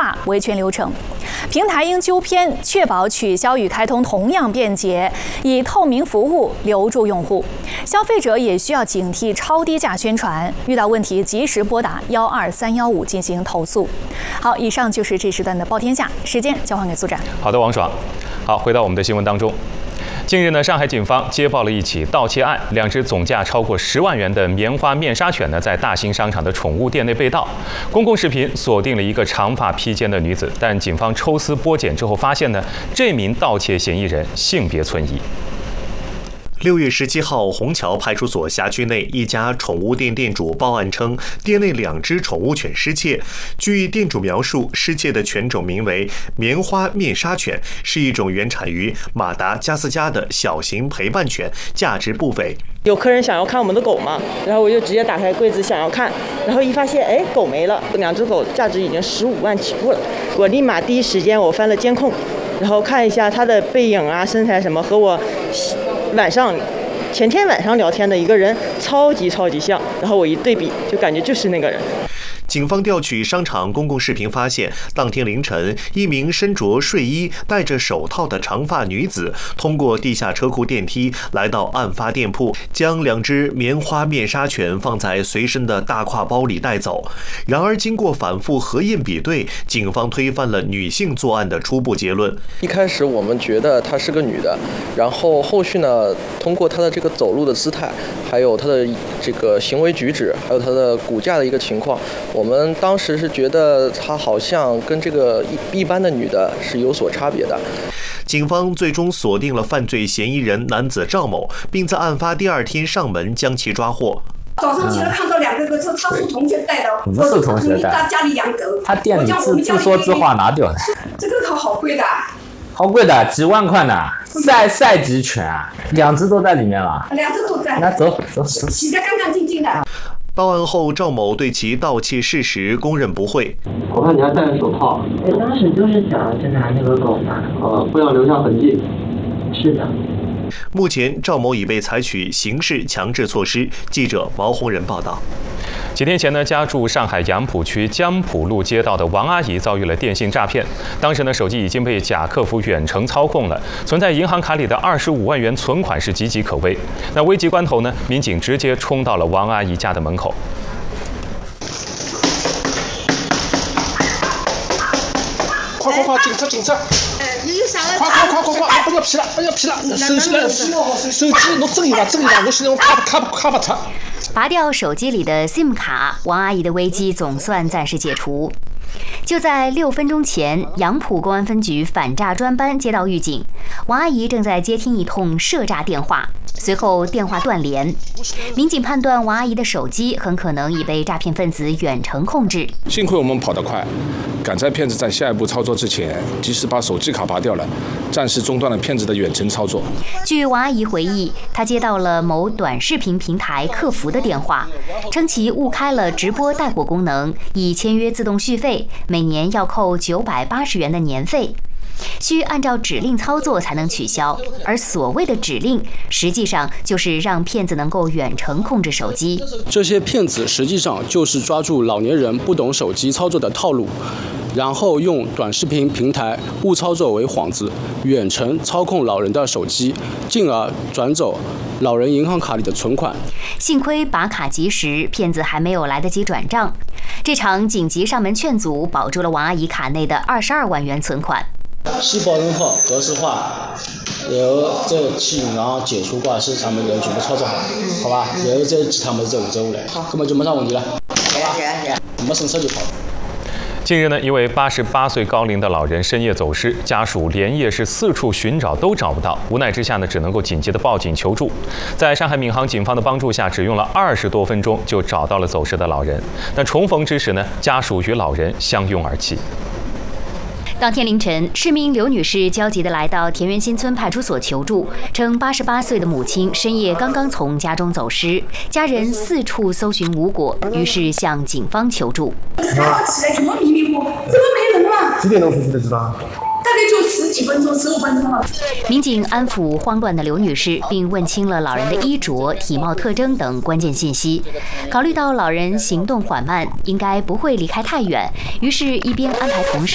化维权流程。平台应纠偏，确保取消与开通同样便捷，以透明服务留住用户。消费者也需要警惕超低价宣传，遇到问题及时拨打12315进行投诉。好，以上就是这时段的报天下，时间交还给苏展。 好的，王爽。好，回到我们的新闻当中。近日呢，上海警方接报了一起盗窃案，2只总价超过10万元的棉花面纱犬呢，在大兴商场的宠物店内被盗。公共视频锁定了一个长发披肩的女子，但警方抽丝剥茧之后发现呢，这名盗窃嫌疑人性别存疑。 6月17号，虹桥派出所辖区内一家宠物店店主报案称，店内2只宠物犬失窃。据店主描述，失窃的犬种名为棉花面纱犬，是一种原产于马达加斯加的小型陪伴犬，价值不菲。 有客人想要看我们的狗嘛，然后我就直接打开柜子想要看，然后一发现，哎，狗没了，2只狗价值已经15万起步了。我立马第一时间我翻了监控，然后看一下它的背影啊、身材什么，和我前天晚上聊天的一个人超级像，然后我一对比就感觉就是那个人。 警方调取商场公共视频发现，当天凌晨，一名身着睡衣、戴着手套的长发女子通过地下车库电梯来到案发店铺，将2只棉花面纱犬放在随身的大挎包里带走。然而，经过反复核验比对，警方推翻了女性作案的初步结论。 一开始我们觉得她是个女的，然后后续呢，通过她的这个走路的姿态，还有她的这个行为举止，还有她的骨架的一个情况，我们当时是觉得她好像跟这个一般的女的是有所差别的。 警方最终锁定了犯罪嫌疑人男子赵某，并在案发第2天上门将其抓获。 早上起来看到2个车，他是同学带的， 不是同学带， 他家里养狗， 他店里自说自话拿掉的。 这个狗好贵的， 好贵的，几万块呢，赛级犬啊，2只都在里面了。 2只都在。 那走， 洗得干干净净的。 报案后，赵某对其盗窃事实供认不讳。 我看你还戴着手套。 当时就是想去拿那个狗嘛。 不要留下痕迹。 是的。 目前，赵某已被采取刑事强制措施。记者毛红仁报道。 几天前呢，家住上海杨浦区江浦路街道的王阿姨遭遇了电信诈骗。当时呢，手机已经被假客服远程操控了，存在银行卡里的25万元存款是岌岌可危。那危急关头呢，民警直接冲到了王阿姨家的门口。 快，警察！快！不要皮了！手机侬正一吧，我现在卡不出。 拔掉手机里的 SIM 卡，王阿姨的危机总算暂时解除。就在6分钟前，杨浦公安分局反诈专班接到预警，王阿姨正在接听一通涉诈电话，随后电话断联。民警判断王阿姨的手机很可能已被诈骗分子远程控制。 幸亏我们跑得快，赶在骗子在下一步操作之前，及时把手机卡拔掉了，暂时中断了骗子的远程操作。 据王阿姨回忆，她接到了某短视频平台客服的电话，称其误开了直播带货功能，已签约自动续费，每年要扣980元的年费，需按照指令操作才能取消。而所谓的指令，实际上就是让骗子能够远程控制手机。 这些骗子实际上就是抓住老年人不懂手机操作的套路，然后用短视频平台误操作为幌子，远程操控老人的手机，进而转走老人银行卡里的存款。 幸亏拔卡及时，骗子还没有来得及转账。这场紧急上门劝阻保住了王阿姨卡内的22万元存款。 细保证号格式化，由这去银行解除挂失，他们人全部操作好，好吧？然后再其他么子再5来，根本就没啥问题了，好吧？没省车就好了。 近日呢，一位88岁高龄的老人深夜走失，家属连夜是4处寻找都找不到，无奈之下呢，只能够紧急的报警求助。在上海闵行警方的帮助下，只用了20多分钟就找到了走失的老人。但重逢之时呢，家属与老人相拥而泣。 当天凌晨，市民刘女士焦急地来到田园新村派出所求助，称88岁的母亲深夜刚刚从家中走失，家人4处搜寻无果，于是向警方求助。 早上起来怎么迷迷糊，怎么没人了？ 几点钟出去的知道？ 大概就10几分钟、15分钟了。 民警安抚慌乱的刘女士，并问清了老人的衣着、体貌特征等关键信息。考虑到老人行动缓慢，应该不会离开太远，于是一边安排同事